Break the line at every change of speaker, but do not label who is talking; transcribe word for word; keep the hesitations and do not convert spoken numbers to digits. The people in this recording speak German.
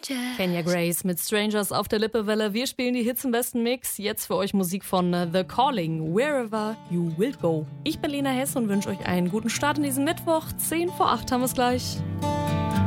Kenya Grace mit Strangers auf der Lippewelle. Wir spielen die Hits im besten Mix. Jetzt für euch Musik von The Calling, Wherever You Will Go. Ich bin Lena Hess und wünsche euch einen guten Start in diesen Mittwoch. zehn vor acht haben wir es gleich.